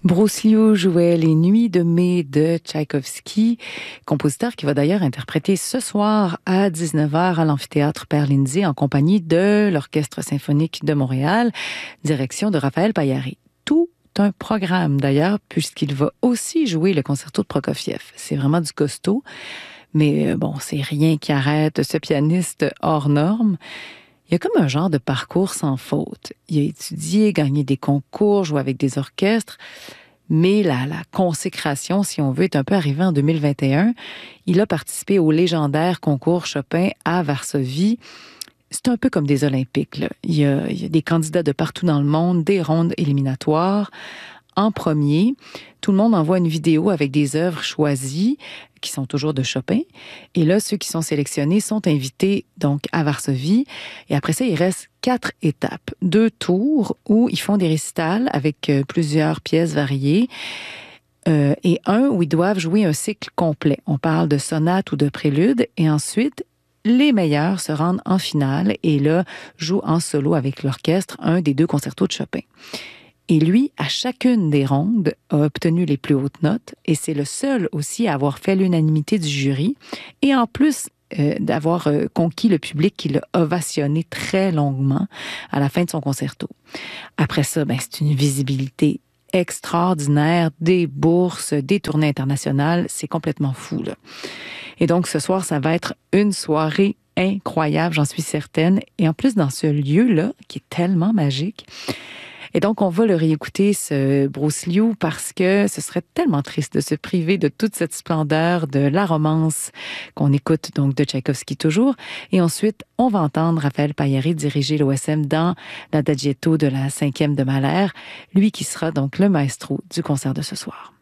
Bruce Liu jouait Les Nuits de mai de Tchaïkovski, compositeur qui va d'ailleurs interpréter ce soir à 19h à l'amphithéâtre Père Lindsay en compagnie de l'Orchestre symphonique de Montréal, direction de Raphaël Paillari. Tout un programme d'ailleurs, puisqu'il va aussi jouer le concerto de Prokofiev. C'est vraiment du costaud, mais bon, c'est rien qui arrête ce pianiste hors norme. Il y a comme un genre de parcours sans faute. Il a étudié, gagné des concours, joué avec des orchestres, mais la consécration, si on veut, est un peu arrivée en 2021. Il a participé au légendaire concours Chopin à Varsovie. C'est un peu comme des Olympiques, là. Il y a des candidats de partout dans le monde, des rondes éliminatoires. En premier, tout le monde envoie une vidéo avec des œuvres choisies qui sont toujours de Chopin. Et là, ceux qui sont sélectionnés sont invités donc à Varsovie. Et après ça, il reste 4 étapes. 2 tours où ils font des récitals avec plusieurs pièces variées. Et un où ils doivent jouer un cycle complet. On parle de sonate ou de prélude. Et ensuite, les meilleurs se rendent en finale et là, jouent en solo avec l'orchestre un des 2 concertos de Chopin. Et lui, à chacune des rondes, a obtenu les plus hautes notes et c'est le seul aussi à avoir fait l'unanimité du jury et en plus d'avoir conquis le public qui l'a ovationné très longuement à la fin de son concerto. Après ça, c'est une visibilité extraordinaire, des bourses, des tournées internationales, c'est complètement fou, là. Et donc, ce soir, ça va être une soirée incroyable, j'en suis certaine. Et en plus, dans ce lieu-là, qui est tellement magique. Et donc, on va le réécouter, ce Bruce Liu, parce que ce serait tellement triste de se priver de toute cette splendeur, de la romance qu'on écoute donc de Tchaïkovski toujours. Et ensuite, on va entendre Raphaël Paillari diriger l'OSM dans l'Adagietto de la 5e de Mahler, lui qui sera donc le maestro du concert de ce soir.